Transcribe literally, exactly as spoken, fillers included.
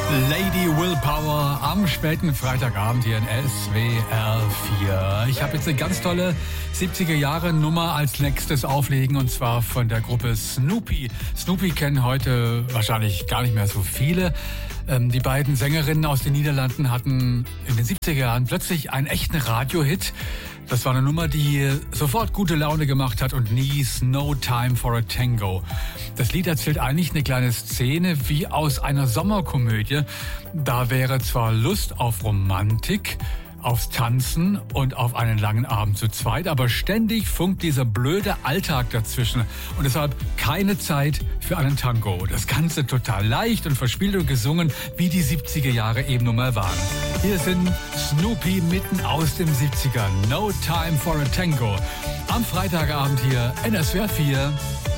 Lady Willpower am späten Freitagabend hier in S W R vier. Ich habe jetzt eine ganz tolle siebziger Jahre Nummer als nächstes auflegen, und zwar von der Gruppe Snoopy. Snoopy kennen heute wahrscheinlich gar nicht mehr so viele. Ähm, die beiden Sängerinnen aus den Niederlanden hatten in den siebziger Jahren plötzlich einen echten Radiohit. Das war eine Nummer, die sofort gute Laune gemacht hat, und hieß No Time for a Tango. Das Lied erzählt eigentlich eine kleine Szene wie aus einer Sommerkomödie. Da wäre zwar Lust auf Romantik, aufs Tanzen und auf einen langen Abend zu zweit, aber ständig funkt dieser blöde Alltag dazwischen und deshalb keine Zeit für einen Tango. Das Ganze total leicht und verspielt und gesungen, wie die siebziger Jahre eben nun mal waren. Hier sind Snoopy mitten aus den siebzigern. No Time for a Tango. Am Freitagabend hier in S W R vier.